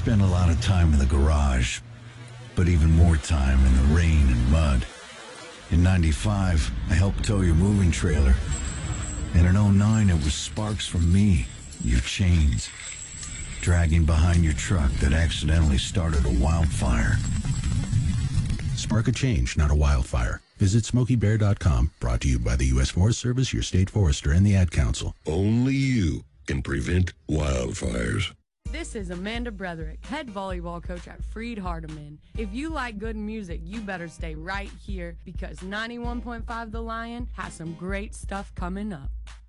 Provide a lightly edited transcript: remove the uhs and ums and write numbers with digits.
spent a lot of time in the garage, but even more time in the rain and mud. In 95, I helped tow your moving trailer. And in 09, it was sparks from me, your chains, dragging behind your truck that accidentally started a wildfire. Spark a change, not a wildfire. Visit SmokeyBear.com, brought to you by the U.S. Forest Service, your state forester, and the Ad Council. Only you can prevent wildfires. This is Amanda Bretherick, head volleyball coach at Freed Hardeman. If you like good music, you better stay right here because 91.5 The Lion has some great stuff coming up.